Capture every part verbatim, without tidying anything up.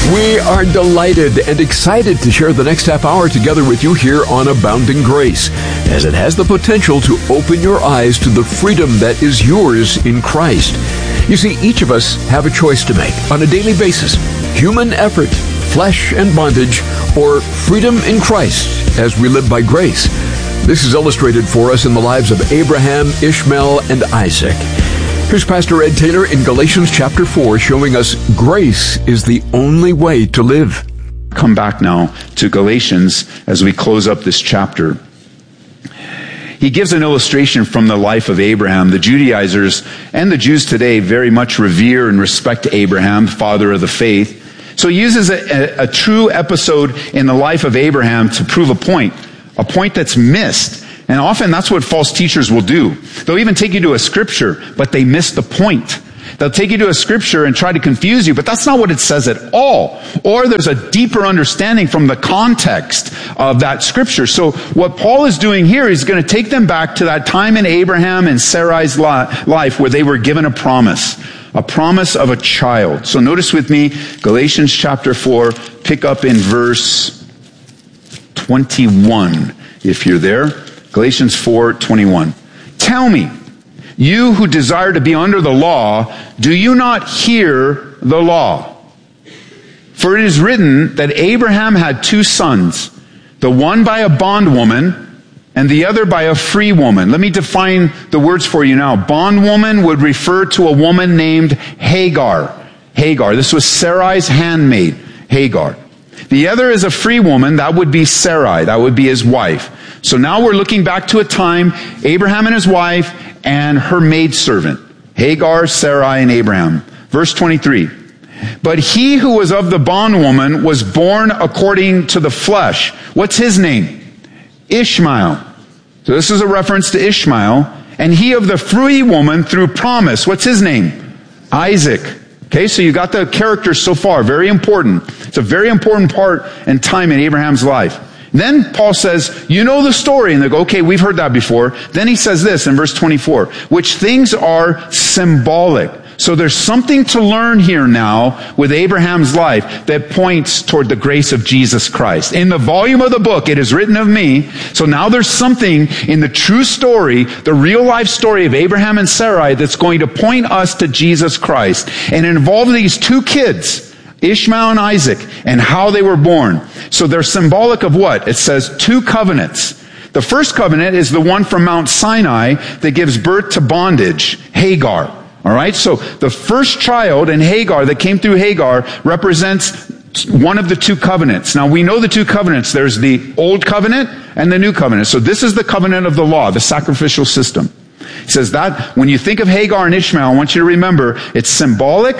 We are delighted and excited to share the next half hour together with you here on Abounding Grace, as it has the potential to open your eyes to the freedom that is yours in Christ. You see, each of us have a choice to make on a daily basis: human effort, flesh and bondage, or freedom in Christ as we live by grace. This is illustrated for us in the lives of Abraham, Ishmael, and Isaac. Here's Pastor Ed Taylor in Galatians chapter four, showing us grace is the only way to live. Come back now to Galatians as we close up this chapter. He gives an illustration from the life of Abraham. The Judaizers and the Jews today very much revere and respect Abraham, father of the faith. So he uses a, a, a true episode in the life of Abraham to prove a point, a point that's missed. And often that's what false teachers will do. They'll even take you to a scripture, but they miss the point. They'll take you to a scripture and try to confuse you, but that's not what it says at all. Or there's a deeper understanding from the context of that scripture. So what Paul is doing here is going to take them back to that time in Abraham and Sarai's life where they were given a promise. A promise of a child. So notice with me, Galatians chapter four, pick up in verse twenty-one, if you're there. Galatians four twenty-one. Tell me, you who desire to be under the law, do you not hear the law? For it is written that Abraham had two sons, the one by a bondwoman and the other by a free woman. Let me define the words for you now. Bondwoman would refer to a woman named Hagar. Hagar. This was Sarai's handmaid, Hagar. The other is a free woman. That would be Sarai. That would be his wife. So now we're looking back to a time, Abraham and his wife and her maidservant, Hagar, Sarai, and Abraham. Verse twenty-three. But he who was of the bondwoman was born according to the flesh. What's his name? Ishmael. So this is a reference to Ishmael. And he of the free woman through promise. What's his name? Isaac. Okay, so you got the characters so far. Very important. It's a very important part and time in Abraham's life. Then Paul says, you know the story. And they go, okay, we've heard that before. Then he says this in verse twenty-four, which things are symbolic. So there's something to learn here now with Abraham's life that points toward the grace of Jesus Christ. In the volume of the book, it is written of me. So now there's something in the true story, the real life story of Abraham and Sarai, that's going to point us to Jesus Christ. And it involves these two kids, Ishmael and Isaac, and how they were born. So they're symbolic of what? It says two covenants. The first covenant is the one from Mount Sinai that gives birth to bondage, Hagar. All right? So the first child in Hagar that came through Hagar represents one of the two covenants. Now we know the two covenants. There's the old covenant and the new covenant. So this is the covenant of the law, the sacrificial system. It says that when you think of Hagar and Ishmael, I want you to remember it's symbolic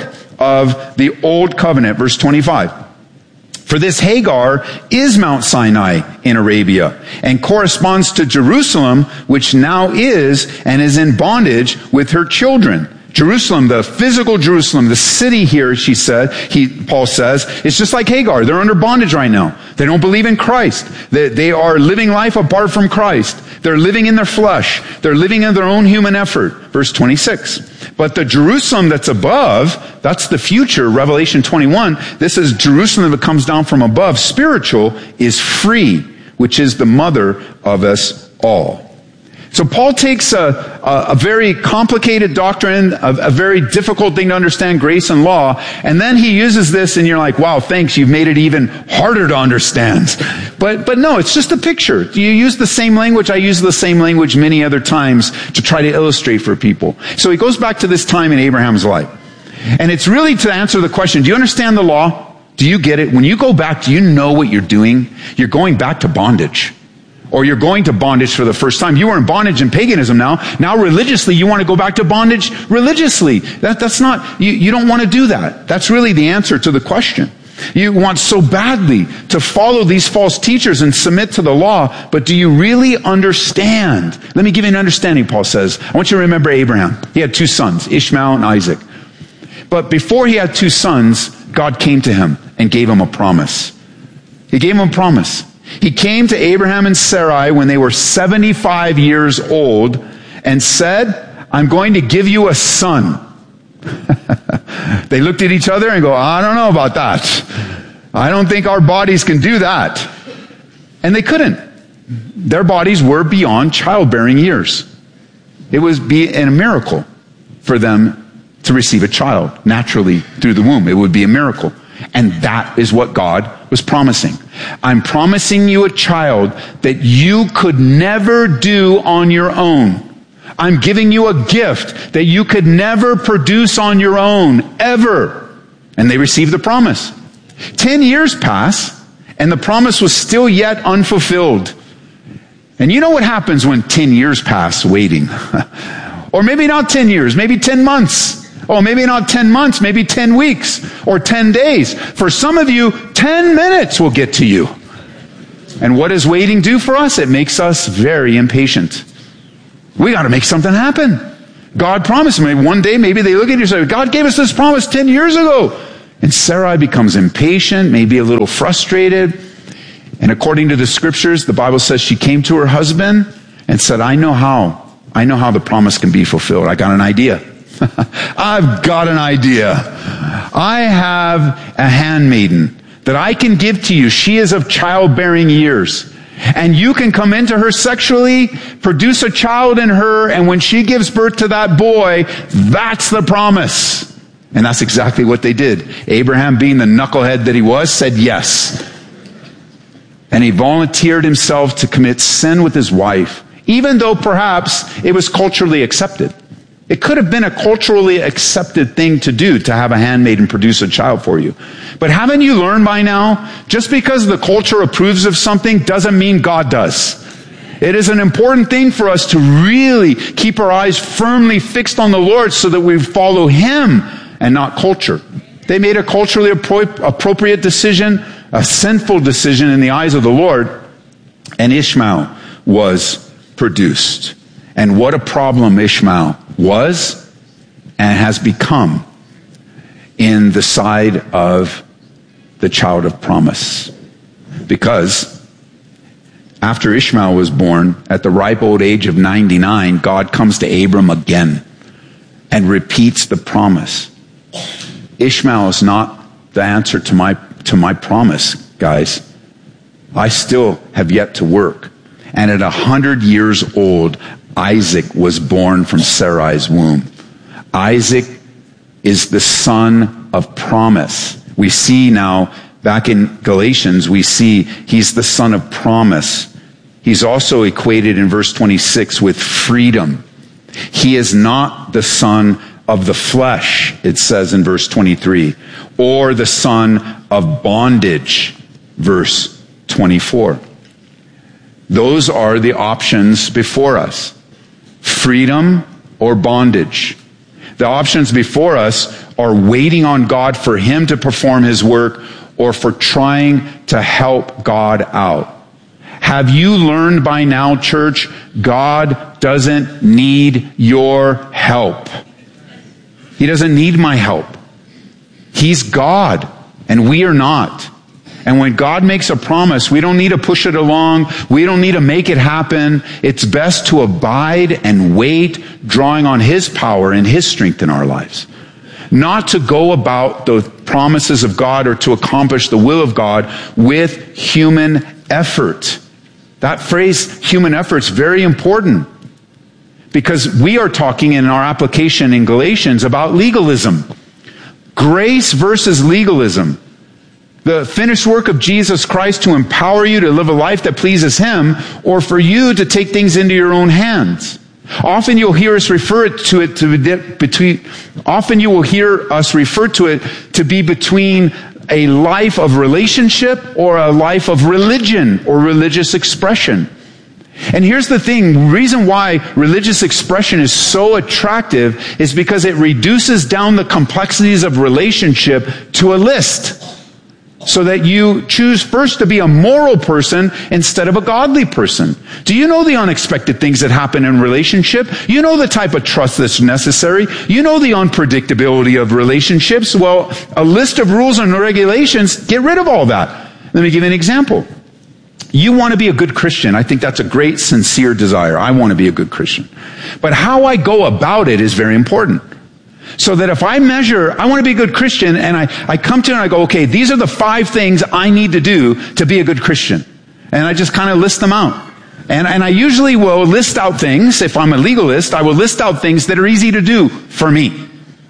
of the old covenant. Verse twenty-five. For this Hagar is Mount Sinai in Arabia and corresponds to Jerusalem, which now is and is in bondage with her children. Jerusalem, the physical Jerusalem, the city here, she said, he, Paul says, it's just like Hagar. They're under bondage right now. They don't believe in Christ. They, they are living life apart from Christ. They're living in their flesh. They're living in their own human effort. Verse twenty-six. But the Jerusalem that's above, that's the future, Revelation twenty-one. This is Jerusalem that comes down from above. Spiritual is free, which is the mother of us all. So Paul takes a, a, a very complicated doctrine, a, a very difficult thing to understand, grace and law, and then he uses this and you're like, wow, thanks, you've made it even harder to understand. But, but no, it's just a picture. You use the same language. I use the same language many other times to try to illustrate for people. So he goes back to this time in Abraham's life. And it's really to answer the question, do you understand the law? Do you get it? When you go back, do you know what you're doing? You're going back to bondage. Or you're going to bondage for the first time. You were in bondage in paganism now. Now religiously, you want to go back to bondage religiously. That, that's not, you, you don't want to do that. That's really the answer to the question. You want so badly to follow these false teachers and submit to the law, but do you really understand? Let me give you an understanding, Paul says. I want you to remember Abraham. He had two sons, Ishmael and Isaac. But before he had two sons, God came to him and gave him a promise. He gave him a promise. He came to Abraham and Sarai when they were seventy-five years old and said, I'm going to give you a son. They looked at each other and go, I don't know about that. I don't think our bodies can do that. And they couldn't. Their bodies were beyond childbearing years. It would be a miracle for them to receive a child naturally through the womb. It would be a miracle. And that is what God was promising. I'm promising you a child that you could never do on your own. I'm giving you a gift that you could never produce on your own, ever. And they received the promise. Ten years pass, and the promise was still yet unfulfilled. And you know what happens when ten years pass waiting? Or maybe not ten years, maybe ten months. Oh, maybe not ten months, maybe ten weeks or ten days. For some of you, ten minutes will get to you. And what does waiting do for us? It makes us very impatient. We got to make something happen. God promised me one day, maybe they look at you and say, God gave us this promise ten years ago. And Sarai becomes impatient, maybe a little frustrated. And according to the scriptures, the Bible says she came to her husband and said, I know how. I know how the promise can be fulfilled. I got an idea. I've got an idea. I have a handmaiden that I can give to you. She is of childbearing years. And you can come into her sexually, produce a child in her, and when she gives birth to that boy, that's the promise. And that's exactly what they did. Abraham, being the knucklehead that he was, said yes. And he volunteered himself to commit sin with his wife, even though perhaps it was culturally accepted. It could have been a culturally accepted thing to do, to have a handmaiden produce a child for you. But haven't you learned by now, just because the culture approves of something doesn't mean God does. It is an important thing for us to really keep our eyes firmly fixed on the Lord so that we follow Him and not culture. They made a culturally appropriate decision, a sinful decision in the eyes of the Lord, and Ishmael was produced. And what a problem Ishmael was and has become in the side of the child of promise. Because after Ishmael was born, at the ripe old age of ninety-nine, God comes to Abram again and repeats the promise. Ishmael is not the answer to my, to my promise, guys. I still have yet to work. And at a hundred years old, Isaac was born from Sarai's womb. Isaac is the son of promise. We see now, back in Galatians, we see he's the son of promise. He's also equated in verse twenty-six with freedom. He is not the son of the flesh, it says in verse twenty-three, or the son of bondage, verse twenty-four. Those are the options before us. Freedom or bondage. The options before us are waiting on God for Him to perform His work or for trying to help God out. Have you learned by now, church, God doesn't need your help. He doesn't need my help. He's God, and we are not. And when God makes a promise, we don't need to push it along. We don't need to make it happen. It's best to abide and wait, drawing on His power and His strength in our lives. Not to go about the promises of God or to accomplish the will of God with human effort. That phrase, human effort, is very important. Because we are talking in our application in Galatians about legalism. Grace versus legalism. The finished work of Jesus Christ to empower you to live a life that pleases Him, or for you to take things into your own hands. Often you'll hear us refer to it to between, often you will hear us refer to it to be between a life of relationship or a life of religion or religious expression. And here's the thing, the reason why religious expression is so attractive is because it reduces down the complexities of relationship to a list. So that you choose first to be a moral person instead of a godly person. Do you know the unexpected things that happen in relationship? You know the type of trust that's necessary. You know the unpredictability of relationships. Well, a list of rules and regulations, get rid of all that. Let me give you an example. You want to be a good Christian. I think that's a great, sincere desire. I want to be a good Christian. But how I go about it is very important. So that if I measure, I want to be a good Christian, and I, I come to it and I go, okay, these are the five things I need to do to be a good Christian. And I just kind of list them out. And, and I usually will list out things, if I'm a legalist, I will list out things that are easy to do for me.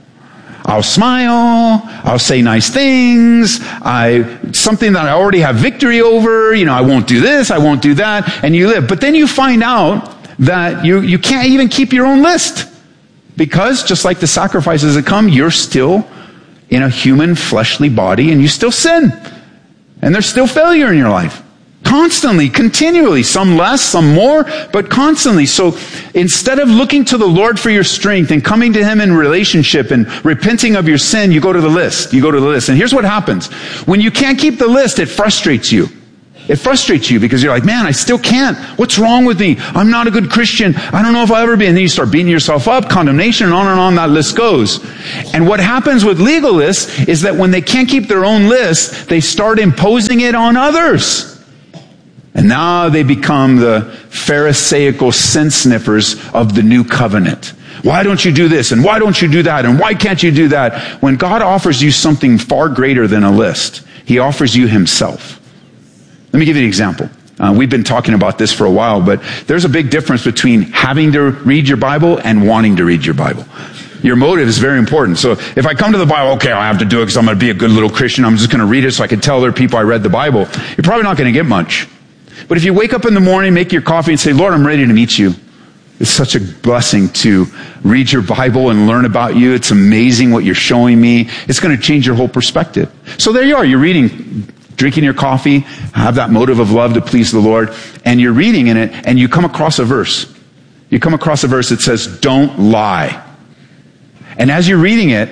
I'll smile, I'll say nice things, I, something that I already have victory over, you know, I won't do this, I won't do that, and you live. But then you find out that you, you can't even keep your own list. Because, just like the sacrifices that come, you're still in a human fleshly body and you still sin. And there's still failure in your life. Constantly, continually, some less, some more, but constantly. So instead of looking to the Lord for your strength and coming to Him in relationship and repenting of your sin, you go to the list. You go to the list. And here's what happens. When you can't keep the list, it frustrates you. It frustrates you because you're like, man, I still can't. What's wrong with me? I'm not a good Christian. I don't know if I'll ever be. And then you start beating yourself up, condemnation, and on and on that list goes. And what happens with legalists is that when they can't keep their own list, they start imposing it on others. And now they become the Pharisaical sin sniffers of the new covenant. Why don't you do this? And why don't you do that? And why can't you do that? When God offers you something far greater than a list, He offers you Himself. Let me give you an example. Uh, we've been talking about this for a while, but there's a big difference between having to read your Bible and wanting to read your Bible. Your motive is very important. So if I come to the Bible, okay, I have to do it because I'm going to be a good little Christian. I'm just going to read it so I can tell other people I read the Bible. You're probably not going to get much. But if you wake up in the morning, make your coffee and say, Lord, I'm ready to meet you. It's such a blessing to read your Bible and learn about you. It's amazing what you're showing me. It's going to change your whole perspective. So there you are. You're reading, drinking your coffee, have that motive of love to please the Lord, and you're reading in it, and you come across a verse. You come across a verse that says, don't lie. And as you're reading it,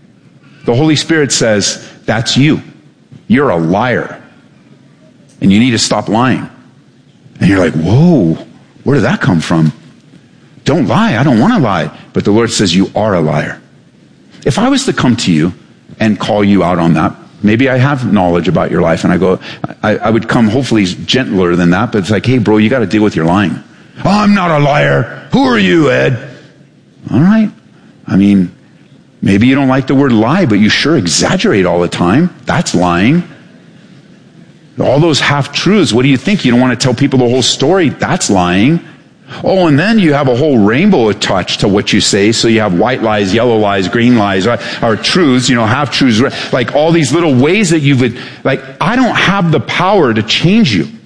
the Holy Spirit says, that's you. You're a liar. And you need to stop lying. And you're like, whoa, where did that come from? Don't lie. I don't want to lie. But the Lord says you are a liar. If I was to come to you and call you out on that, maybe I have knowledge about your life, and I go, I, I would come hopefully gentler than that, but it's like, hey, bro, you got to deal with your lying. Oh, I'm not a liar. Who are you, Ed? All right. I mean, maybe you don't like the word lie, but you sure exaggerate all the time. That's lying. All those half-truths, what do you think? You don't want to tell people the whole story. That's lying. Oh, and then you have a whole rainbow touch to what you say. So you have white lies, yellow lies, green lies, or truths, you know, half-truths, like all these little ways that you would, like, I don't have the power to change you.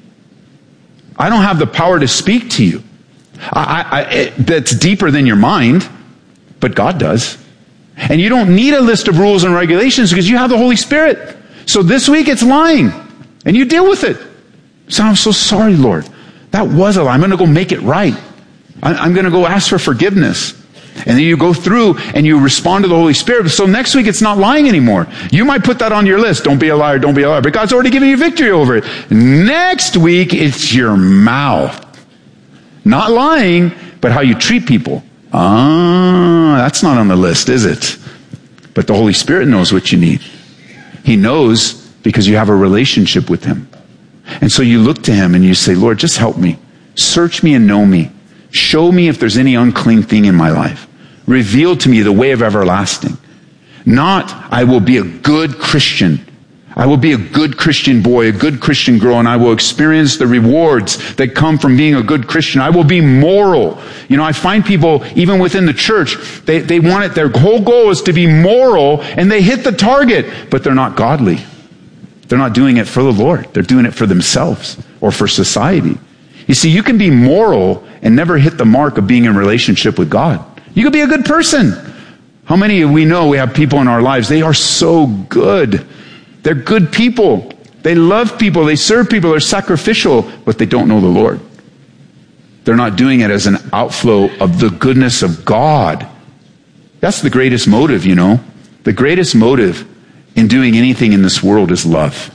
I don't have the power to speak to you. I, I, it, that's deeper than your mind, but God does. And you don't need a list of rules and regulations because you have the Holy Spirit. So this week it's lying, and you deal with it. So I'm so sorry, Lord. That was a lie. I'm going to go make it right. I'm going to go ask for forgiveness. And then you go through and you respond to the Holy Spirit. So next week it's not lying anymore. You might put that on your list. Don't be a liar, don't be a liar. But God's already given you victory over it. Next week it's your mouth. Not lying, but how you treat people. Ah, that's not on the list, is it? But the Holy Spirit knows what you need. He knows because you have a relationship with Him. And so you look to Him and you say, Lord, just help me. Search me and know me. Show me if there's any unclean thing in my life. Reveal to me the way of everlasting. Not, I will be a good Christian. I will be a good Christian boy, a good Christian girl, and I will experience the rewards that come from being a good Christian. I will be moral. You know, I find people, even within the church, they, they want it, their whole goal is to be moral, and they hit the target, but they're not godly. They're not doing it for the Lord. They're doing it for themselves or for society. You see, you can be moral and never hit the mark of being in relationship with God. You could be a good person. How many of we know we have people in our lives, they are so good. They're good people. They love people. They serve people. They're sacrificial, but they don't know the Lord. They're not doing it as an outflow of the goodness of God. That's the greatest motive, you know. The greatest motive in doing anything in this world is love.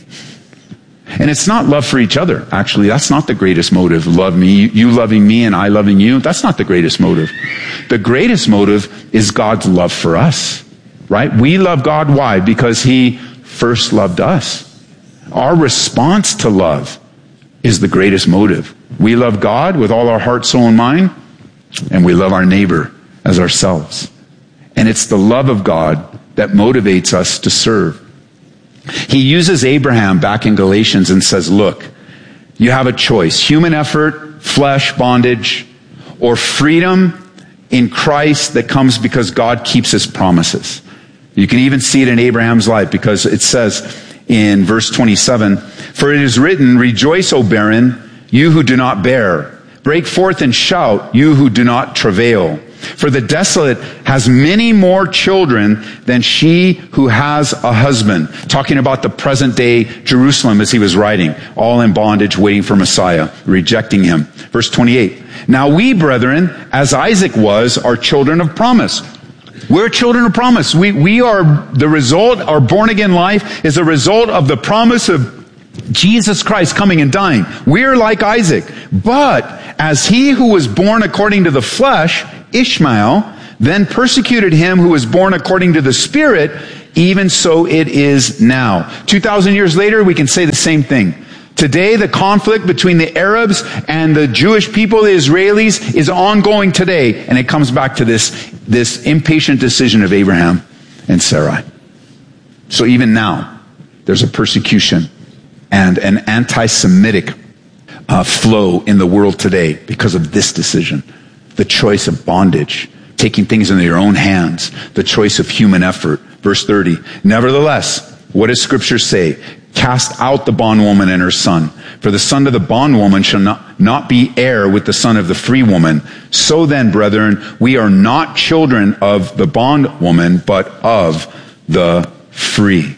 And it's not love for each other. Actually, that's not the greatest motive. Love me, you loving me and I loving you. That's not the greatest motive. The greatest motive is God's love for us, right? We love God. Why? Because He first loved us. Our response to love is the greatest motive. We love God with all our heart, soul, and mind, and we love our neighbor as ourselves. And it's the love of God that motivates us to serve. He uses Abraham back in Galatians and says, look, you have a choice. Human effort, flesh, bondage, or freedom in Christ that comes because God keeps his promises. You can even see it in Abraham's life because it says in verse twenty-seven, for it is written, rejoice, O barren, you who do not bear. Break forth and shout, you who do not travail. For the desolate has many more children than she who has a husband. Talking about the present day Jerusalem as he was writing, all in bondage, waiting for Messiah, rejecting him. Verse twenty-eight, now we, brethren, as Isaac was, are children of promise. We're children of promise. We, we are the result, our born again life is a result of the promise of Jesus Christ coming and dying. We're like Isaac. But as he who was born according to the flesh, Ishmael, then persecuted him who was born according to the Spirit, even so it is now. Two thousand years later, we can say the same thing. Today, the conflict between the Arabs and the Jewish people, the Israelis, is ongoing today. And it comes back to this, this impatient decision of Abraham and Sarai. So even now, there's a persecution and an anti-Semitic uh, flow in the world today because of this decision. The choice of bondage, taking things into your own hands, the choice of human effort. Verse thirty, nevertheless, what does Scripture say? Cast out the bondwoman and her son. For the son of the bondwoman shall not, not be heir with the son of the free woman. So then, brethren, we are not children of the bondwoman, but of the free.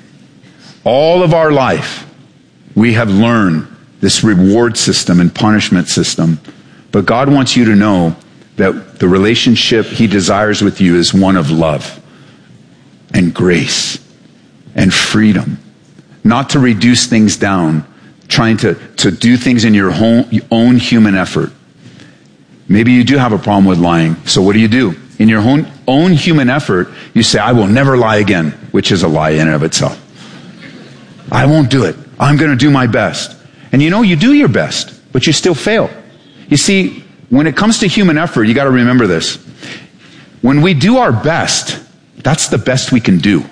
All of our life, we have learned this reward system and punishment system. But God wants you to know that the relationship he desires with you is one of love and grace and freedom. Not to reduce things down, trying to, to do things in your own, your own human effort. Maybe you do have a problem with lying. So what do you do? In your own, own human effort, you say, I will never lie again, which is a lie in and of itself. I won't do it. I'm going to do my best. And you know, you do your best, but you still fail. You see, when it comes to human effort, you got to remember this. When we do our best, that's the best we can do.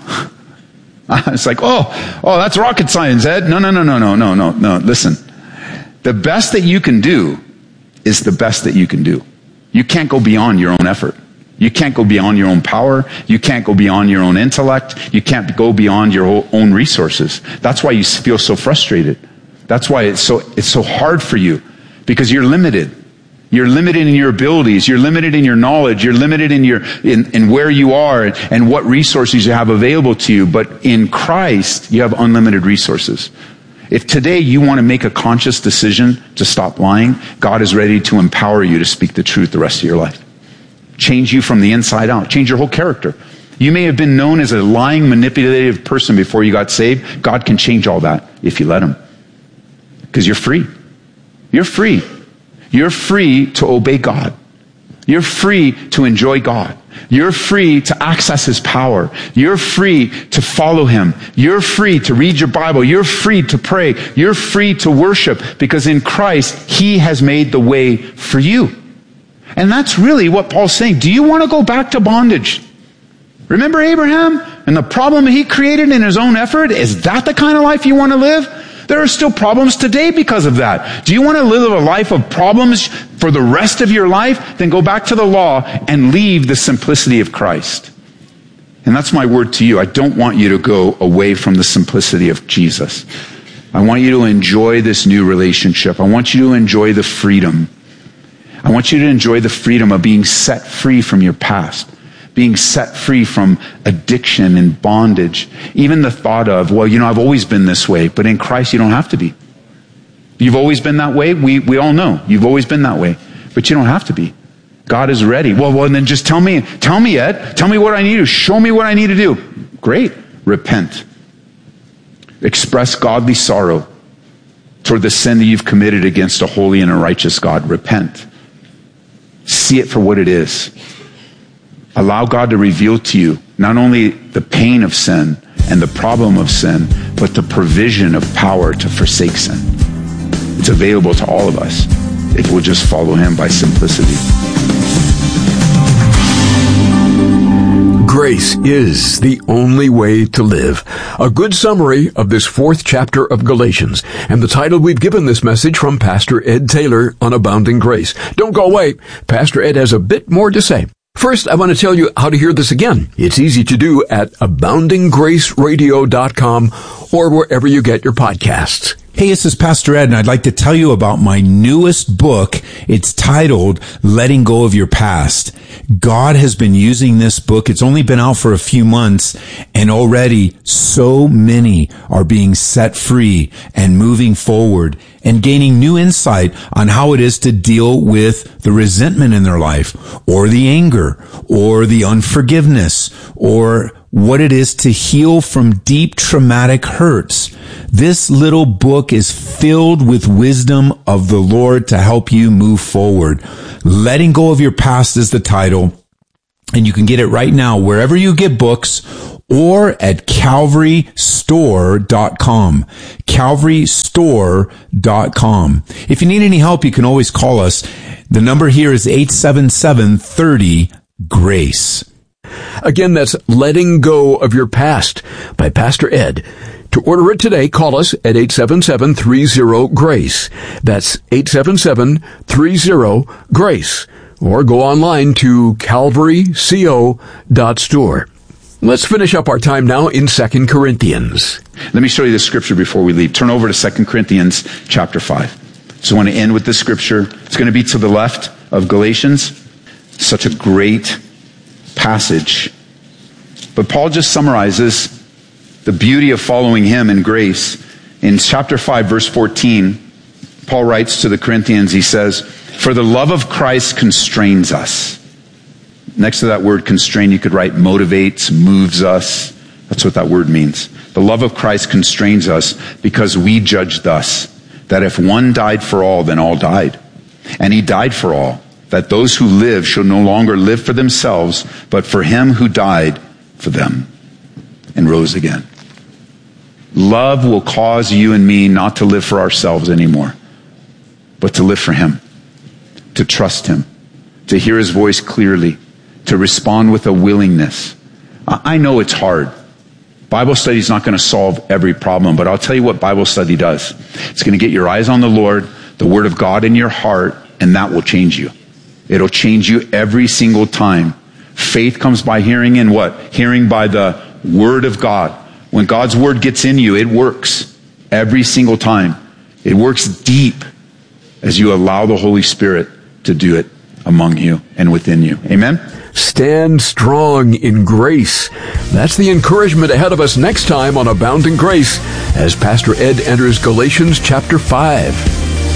It's like, oh, oh, that's rocket science, Ed. No, no, no, no, no, no, no, no. Listen, the best that you can do is the best that you can do. You can't go beyond your own effort. You can't go beyond your own power. You can't go beyond your own intellect. You can't go beyond your own resources. That's why you feel so frustrated. That's why it's so, it's so hard for you, because you're limited. You're limited in your abilities. You're limited in your knowledge. You're limited in your, in, in where you are and, and what resources you have available to you. But in Christ, you have unlimited resources. If today you want to make a conscious decision to stop lying, God is ready to empower you to speak the truth the rest of your life. Change you from the inside out. Change your whole character. You may have been known as a lying, manipulative person before you got saved. God can change all that if you let him. Because you're free. You're free. You're free to obey God. You're free to enjoy God. You're free to access his power. You're free to follow him. You're free to read your Bible. You're free to pray. You're free to worship, because in Christ, he has made the way for you. And that's really what Paul's saying. Do you want to go back to bondage? Remember Abraham and the problem he created in his own effort? Is that the kind of life you want to live? There are still problems today because of that. Do you want to live a life of problems for the rest of your life? Then go back to the law and leave the simplicity of Christ. And that's my word to you. I don't want you to go away from the simplicity of Jesus. I want you to enjoy this new relationship. I want you to enjoy the freedom. I want you to enjoy the freedom of being set free from your past. Being set free from addiction and bondage. Even the thought of, well, you know, I've always been this way, but in Christ you don't have to be. You've always been that way. We we all know you've always been that way, but you don't have to be. God is ready. Well, well, then just tell me, tell me, Ed, tell me what I need to do. Show me what I need to do. Great. Repent. Express godly sorrow toward the sin that you've committed against a holy and a righteous God. Repent. See it for what it is. Allow God to reveal to you not only the pain of sin and the problem of sin, but the provision of power to forsake sin. It's available to all of us if we'll just follow him by simplicity. grace is the only way to live. A good summary of this fourth chapter of Galatians, and the title we've given this message from Pastor Ed Taylor on Abounding Grace. Don't go away. Pastor Ed has a bit more to say. First, I want to tell you how to hear this again. It's easy to do at abounding grace radio dot com or wherever you get your podcasts. Hey, this is Pastor Ed, and I'd like to tell you about my newest book. It's titled Letting Go of Your Past. God has been using this book. It's only been out for a few months, and already so many are being set free and moving forward and gaining new insight on how it is to deal with the resentment in their life, or the anger, or the unforgiveness, or what it is to heal from deep traumatic hurts. This little book is filled with wisdom of the Lord to help you move forward. Letting Go of Your Past is the title, and you can get it right now wherever you get books or at calvary store dot com. calvary store dot com. If you need any help, you can always call us. The number here is eight seven seven, three zero, GRACE. Again, that's Letting Go of Your Past by Pastor Ed. To order it today, call us at eight seven seven, three zero, GRACE. That's eight seven seven, three zero, GRACE. Or go online to calvary co dot store. Let's finish up our time now in Second Corinthians. Let me show you the scripture before we leave. Turn over to Second Corinthians chapter five. So I want to end with this scripture. It's going to be to the left of Galatians. Such a great passage. But Paul just summarizes the beauty of following him in grace. In chapter five, verse fourteen, Paul writes to the Corinthians, he says, "For the love of Christ constrains us." Next to that word constrain, you could write motivates, moves us. That's what that word means. The love of Christ constrains us because we judge thus, that if one died for all, then all died. And he died for all, that those who live shall no longer live for themselves, but for him who died for them and rose again. Love will cause you and me not to live for ourselves anymore, but to live for him, to trust him, to hear his voice clearly, to respond with a willingness. I know it's hard. Bible study is not going to solve every problem, but I'll tell you what Bible study does. It's going to get your eyes on the Lord, the Word of God in your heart, and that will change you. It'll change you every single time. Faith comes by hearing, and what? Hearing by the Word of God. When God's Word gets in you, it works every single time. It works deep as you allow the Holy Spirit to do it among you and within you. Amen? Stand strong in grace. That's the encouragement ahead of us next time on Abounding Grace as Pastor Ed enters Galatians chapter five.